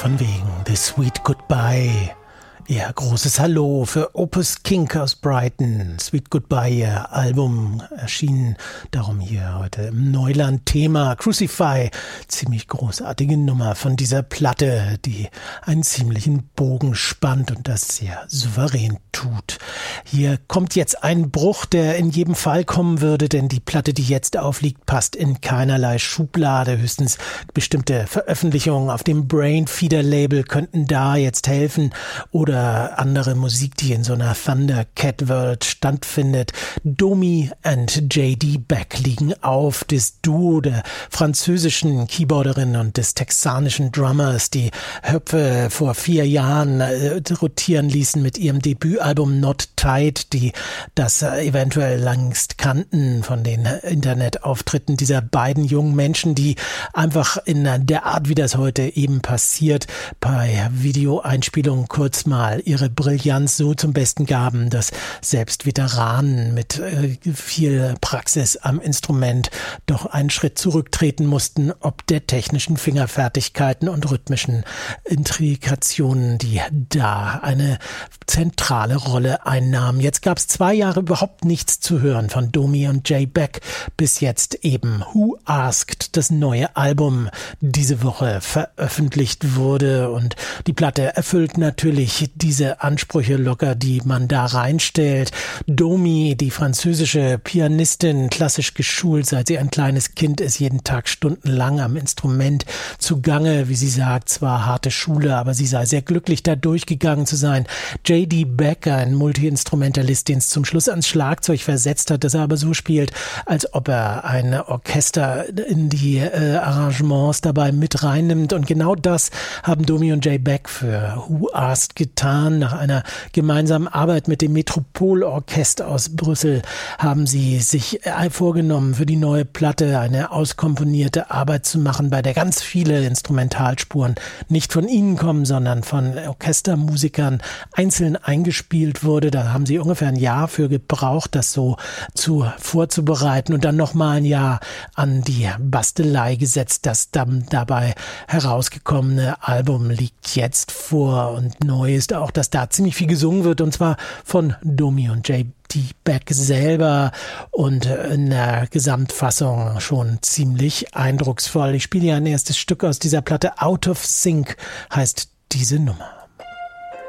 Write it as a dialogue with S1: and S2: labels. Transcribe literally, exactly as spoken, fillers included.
S1: Von wegen The Sweet Goodbye. Ihr großes Hallo für Opus Kink aus Brighton. Sweet Goodbye, ihr Album erschienen. Darum hier heute im Neuland-Thema Crucify. Ziemlich großartige Nummer von dieser Platte, die einen ziemlichen Bogen spannt und das sehr souverän tut. Hier kommt jetzt ein Bruch, der in jedem Fall kommen würde, denn die Platte, die jetzt aufliegt, passt in keinerlei Schublade. Höchstens bestimmte Veröffentlichungen auf dem Brainfeeder-Label könnten da jetzt helfen oder andere Musik, die in so einer Thundercat-World stattfindet. Domi und J D Beck liegen auf. Das Duo der französischen Keyboarderin und des texanischen Drummers, die Höpfe vor vier Jahren äh, rotieren ließen mit ihrem Debütalbum Not Tight, die das äh, eventuell längst kannten von den Internetauftritten dieser beiden jungen Menschen, die einfach in der Art, wie das heute eben passiert, bei Videoeinspielungen kurz mal ihre Brillanz so zum Besten gaben, dass selbst Veteranen mit äh, viel Praxis am Instrument doch einen Schritt zurücktreten mussten, ob der technischen Fingerfertigkeiten und rhythmischen Intrikationen, die da eine zentrale Rolle einnahmen. Jetzt gab es zwei Jahre überhaupt nichts zu hören von Domi und Jay Beck, bis jetzt eben Who Asked, das neue Album, diese Woche veröffentlicht wurde, und die Platte erfüllt natürlich diese Ansprüche locker, die man da reinstellt. Domi, die französische Pianistin, klassisch geschult, seit sie ein kleines Kind ist, jeden Tag stundenlang am Instrument zugange, wie sie sagt, zwar harte Schule, aber sie sei sehr glücklich, da durchgegangen zu sein. J D Beck, ein Multi-Instrumentalist, den es zum Schluss ans Schlagzeug versetzt hat, das er aber so spielt, als ob er ein Orchester in die äh, Arrangements dabei mit reinnimmt, und genau das haben Domi und Jay Beck für Who Asked getan. Nach einer gemeinsamen Arbeit mit dem Metropolorchester aus Brüssel haben sie sich vorgenommen, für die neue Platte eine auskomponierte Arbeit zu machen, bei der ganz viele Instrumentalspuren nicht von ihnen kommen, sondern von Orchestermusikern einzeln eingespielt wurde. Da haben sie ungefähr ein Jahr für gebraucht, das so zu vorzubereiten, und dann nochmal ein Jahr an die Bastelei gesetzt. Das dann dabei herausgekommene Album liegt jetzt vor, und neu ist auch, dass da ziemlich viel gesungen wird, und zwar von Domi und J D Beck selber, und in der Gesamtfassung schon ziemlich eindrucksvoll. Ich spiele ja ein erstes Stück aus dieser Platte. Out of Sync heißt diese Nummer.